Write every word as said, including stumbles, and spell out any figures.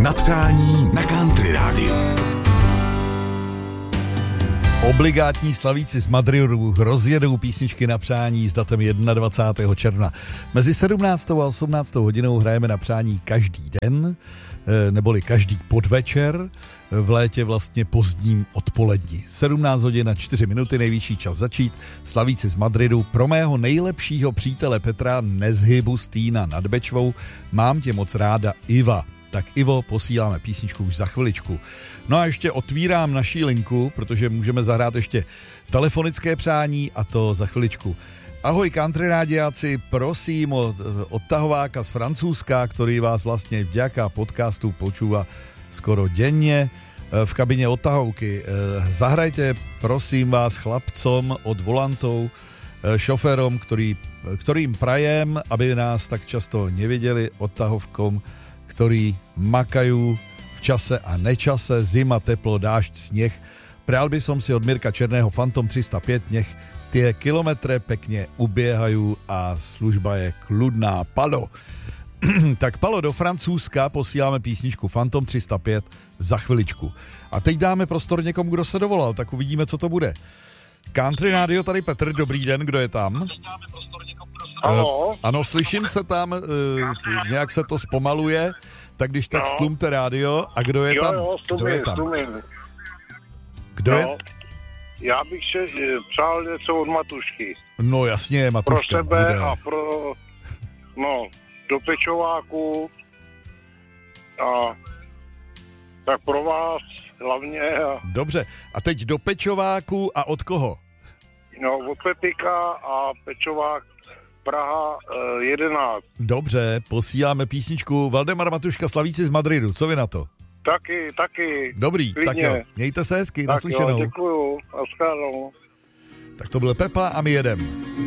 na přání na Country rádiu. Obligátní slavíci z Madridu rozjedou písničky na přání s datem dvacátého prvního června. Mezi sedmnáctou a osmnáctou hodinou hrajeme na přání každý den, neboli každý podvečer, v létě vlastně pozdním odpolední. sedmnáct hodin a čtyři minuty, nejvyšší čas začít. Slavíci z Madridu, pro mého nejlepšího přítele Petra Nezhybu z Týna nad Bečvou, mám tě moc ráda, Iva. Tak Ivo, posíláme písničku už za chviličku. No a ještě otvírám naší linku, protože můžeme zahrát ještě telefonické přání a to za chviličku. Ahoj country rádiáci, prosím od odtahováka z Francúzska, který vás vlastně vďaka podcastu počúva skoro denně v kabině odtahovky. Zahrajte prosím vás chlapcom od volantov, šoférom, který, kterým prajem, aby nás tak často neviděli odtahovkom, ktorí makajú v čase a nečase, zima, teplo, dážď, sneh. Prial by som si od Mirka Černého Phantom tri sto päť, nech tie kilometre pekne ubiehajú a služba je kľudná. Palo. Tak Palo do Francúzska, posíláme písničku Phantom tri sto päť za chviličku. A teď dáme prostor někomu, kdo se dovolal, tak uvidíme, co to bude. Country Radio, tady Petr, dobrý den, kdo je tam? Ano. Uh, ano, slyším se tam, uh, nějak se to zpomaluje, tak když tak no. Stlumte rádio. A kdo je jo, tam? Jo, stlumím, kdo je tam? Stlumím. Kdo no. je? Já bych se přál něco od Matušky. No jasně, Matuška. Pro sebe bude. a pro, no, do Pečováku a tak pro vás hlavně. A, Dobře, a teď do Pečováku a od koho? no, od Pepika a Pečovák Praha jedenáct. Dobře, posíláme písničku Valdemar Matuška, slavíci z Madridu, co vy na to? Taky, taky. Dobrý, klidně. tak jo, mějte se hezky, tak naslyšenou. Jo, děkuju, naschledanou. Tak to byl Pepa a my jedem.